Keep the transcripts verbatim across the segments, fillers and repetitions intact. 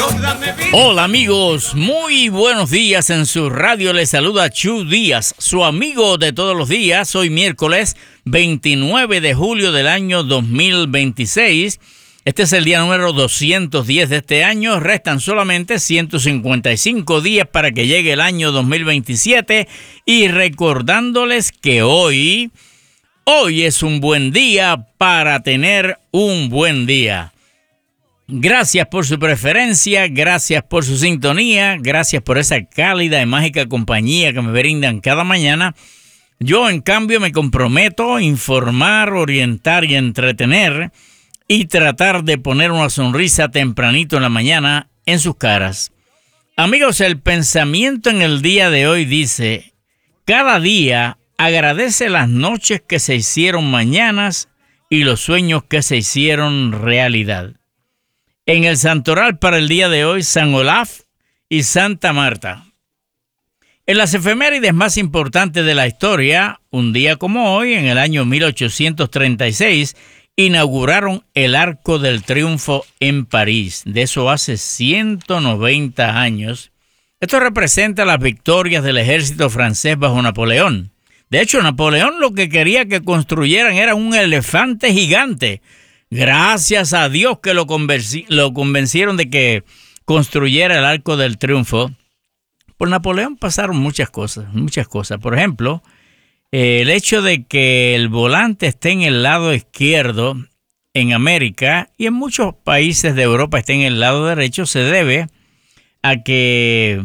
Hola amigos, muy buenos días. En su radio les saluda Chu Díaz, su amigo de todos los días. Hoy miércoles veintinueve de julio del año dos mil veintiséis. Este es el día número doscientos diez de este año. Restan solamente ciento cincuenta y cinco días para que llegue el año dos mil veintisiete. Y recordándoles que hoy, hoy es un buen día para tener un buen día. Gracias por su preferencia, gracias por su sintonía, gracias por esa cálida y mágica compañía que me brindan cada mañana. Yo, en cambio, me comprometo a informar, orientar y entretener y tratar de poner una sonrisa tempranito en la mañana en sus caras. Amigos, el pensamiento en el día de hoy dice: cada día agradece las noches que se hicieron mañanas y los sueños que se hicieron realidad. En el santoral para el día de hoy, San Olaf y Santa Marta. En las efemérides más importantes de la historia, un día como hoy, en el año mil ochocientos treinta y seis, inauguraron el Arco del Triunfo en París. De eso hace ciento noventa años. Esto representa las victorias del ejército francés bajo Napoleón. De hecho, Napoleón lo que quería que construyeran era un elefante gigante. Gracias a Dios que lo, convenci- lo convencieron de que construyera el Arco del Triunfo. Por Napoleón pasaron muchas cosas, muchas cosas. Por ejemplo, eh, el hecho de que el volante esté en el lado izquierdo en América y en muchos países de Europa esté en el lado derecho se debe a que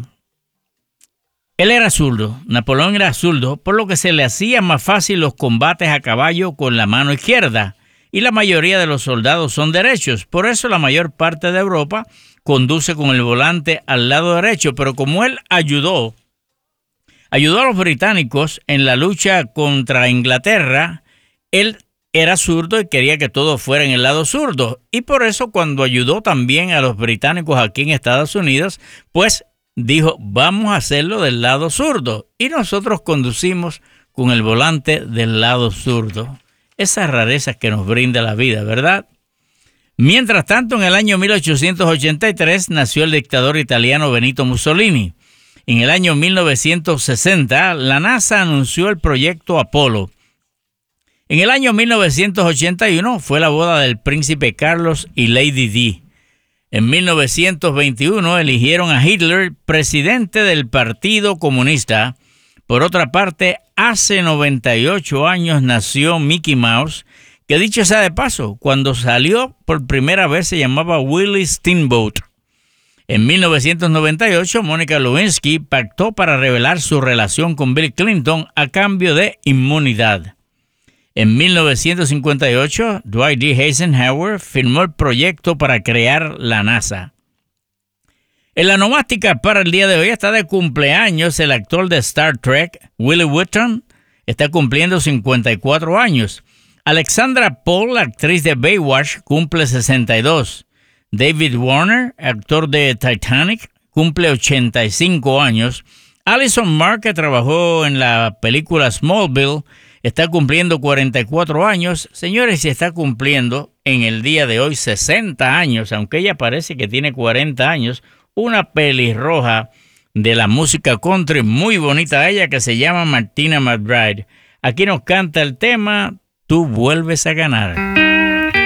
él era zurdo, Napoleón era zurdo, por lo que se le hacía más fácil los combates a caballo con la mano izquierda. Y la mayoría de los soldados son derechos. Por eso la mayor parte de Europa conduce con el volante al lado derecho. Pero como él ayudó, ayudó a los británicos en la lucha contra Inglaterra, él era zurdo y quería que todo fuera en el lado zurdo. Y por eso cuando ayudó también a los británicos aquí en Estados Unidos, pues dijo, vamos a hacerlo del lado zurdo. Y nosotros conducimos con el volante del lado zurdo. Esas rarezas que nos brinda la vida, ¿verdad? Mientras tanto, en el año mil ochocientos ochenta y tres nació el dictador italiano Benito Mussolini. En el año mil novecientos sesenta, la NASA anunció el proyecto Apolo. En el año mil novecientos ochenta y uno fue la boda del príncipe Carlos y Lady Di. En mil novecientos veintiuno eligieron a Hitler presidente del Partido Comunista. Por otra parte, hace noventa y ocho años nació Mickey Mouse, que dicho sea de paso, cuando salió por primera vez se llamaba Willie Steamboat. En mil novecientos noventa y ocho, Mónica Lewinsky pactó para revelar su relación con Bill Clinton a cambio de inmunidad. En mil novecientos cincuenta y ocho, Dwight D. Eisenhower firmó el proyecto para crear la NASA. En la nomástica para el día de hoy está de cumpleaños el actor de Star Trek, Willie Whitton, está cumpliendo cincuenta y cuatro años. Alexandra Paul, actriz de Baywatch, cumple sesenta y dos. David Warner, actor de Titanic, cumple ochenta y cinco años. Alison Mark, que trabajó en la película Smallville, está cumpliendo cuarenta y cuatro años. Señores, y está cumpliendo en el día de hoy sesenta años, aunque ella parece que tiene cuarenta años. Una pelirroja de la música country, muy bonita ella, que se llama Martina McBride. Aquí nos canta el tema Tú vuelves a ganar.